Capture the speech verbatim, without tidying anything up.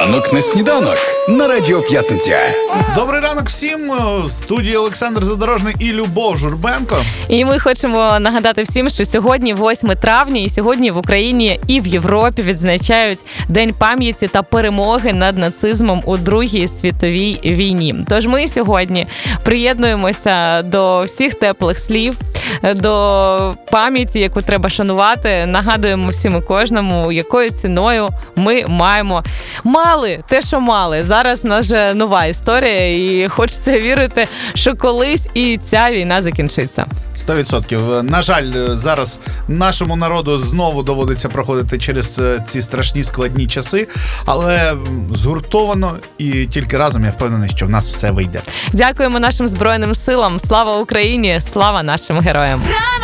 Ранок на сніданок на Радіо П'ятниця. Добрий ранок всім. В студії Олександр Задорожний і Любов Журбенко. І ми хочемо нагадати всім, що сьогодні восьме травня, і сьогодні в Україні і в Європі відзначають День пам'яті та перемоги над нацизмом у Другій світовій війні. Тож ми сьогодні приєднуємося до всіх теплих слів, до пам'яті, яку треба шанувати. Нагадуємо всім і кожному, якою ціною ми маємо. Мали те, що мали. Зараз в нас вже нова історія, і хочеться вірити, що колись і ця війна закінчиться. Сто відсотків. На жаль, зараз нашому народу знову доводиться проходити через ці страшні складні часи, але згуртовано і тільки разом, я впевнений, що в нас все вийде. Дякуємо нашим Збройним силам. Слава Україні! Слава нашим героям!